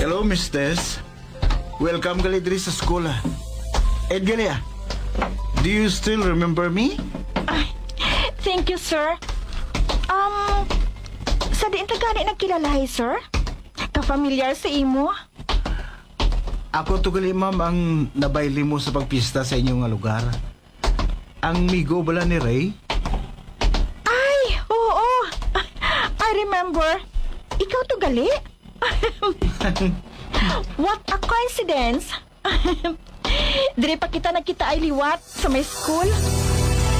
Hello, Miss Tess. Welcome gali diri sa school. Ed gali ah. Do you still remember me? Thank you, sir. Sa diin ta gani nagkilalahay, sir? Ka-familiar sa imo? Ako to gali ma'am ang nabayli mo sa pagpista sa inyong nga lugar. Ang migo bala ni Ray? Ay, oo. I remember. Ikaw to gali? What a coincidence. Dire pa kita nagkita ay liwat sa may school.